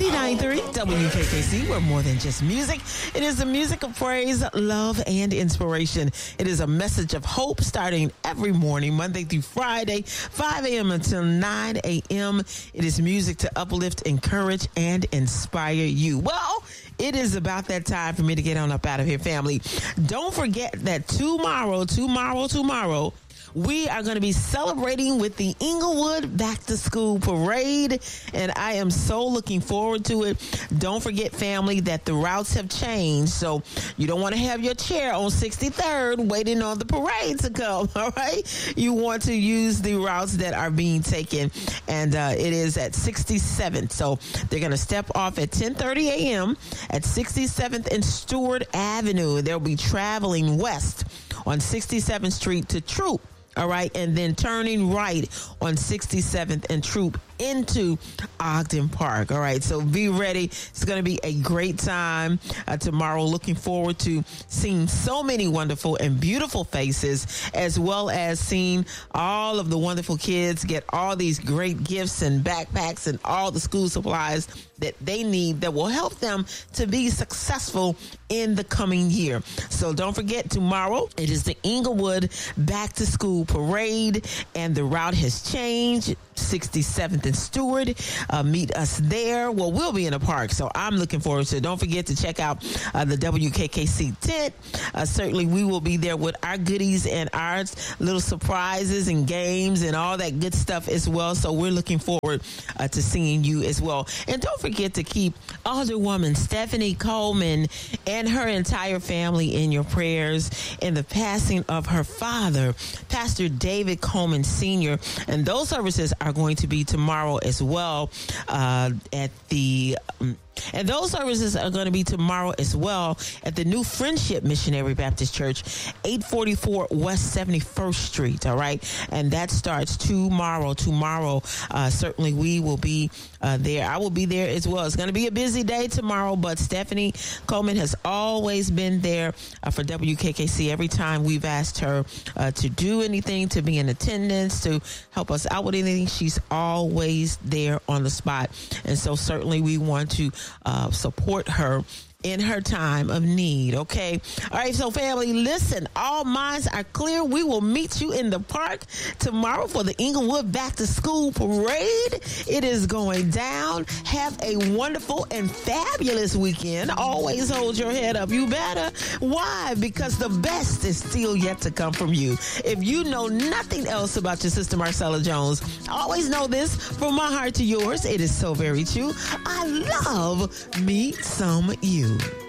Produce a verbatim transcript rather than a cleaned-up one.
eighty-nine point three W K K C. We're more than just music. It is the music of praise, love, and inspiration. It is a message of hope starting every morning, Monday through Friday, five a.m. until nine a.m. It is music to uplift, encourage, and inspire you. Well, it is about that time for me to get on up out of here, family. Don't forget that tomorrow, tomorrow, tomorrow, we are going to be celebrating with the Inglewood Back to School Parade, and I am so looking forward to it. Don't forget, family, that the routes have changed, so you don't want to have your chair on sixty-third waiting on the parade to come, all right? You want to use the routes that are being taken, and uh, it is at sixty-seventh, so they're going to step off at ten thirty a.m. at sixty-seventh and Stewart Avenue. They'll be traveling west on sixty-seventh Street to Troop. All right, and then turning right on sixty-seventh and Troop into Ogden Park. All right, so be ready. It's going to be a great time uh, tomorrow. Looking forward to seeing so many wonderful and beautiful faces, as well as seeing all of the wonderful kids get all these great gifts and backpacks and all the school supplies that they need that will help them to be successful in the coming year. So don't forget, tomorrow it is the Inglewood Back to School Parade, and the route has changed. sixty-seventh and Stewart. Uh, meet us there. Well, we'll be in the park, so I'm looking forward to it. Don't forget to check out uh, the W K K C tent. Uh, certainly, we will be there with our goodies and our little surprises and games and all that good stuff as well. So we're looking forward uh, to seeing you as well. And don't forget to keep Alderwoman Stephanie Coleman and her entire family in your prayers in the passing of her father, Pastor David Coleman Senior And those services are going to be tomorrow as well uh, at the... Um, And those services are going to be tomorrow as well at the New Friendship Missionary Baptist Church, eight forty-four West seventy-first Street, all right? And that starts tomorrow. Tomorrow, uh, certainly we will be uh, there. I will be there as well. It's going to be a busy day tomorrow, but Stephanie Coleman has always been there uh, for W K K C every time we've asked her uh, to do anything, to be in attendance, to help us out with anything. She's always there on the spot. And so certainly we want to Uh, support her in her time of need, okay? All right, so family, listen, all minds are clear. We will meet you in the park tomorrow for the Inglewood Back to School Parade. It is going down. Have a wonderful and fabulous weekend. Always hold your head up. You better. Why? Because the best is still yet to come from you. If you know nothing else about your sister Marcella Jones, always know this, from my heart to yours, it is so very true. I love me some you.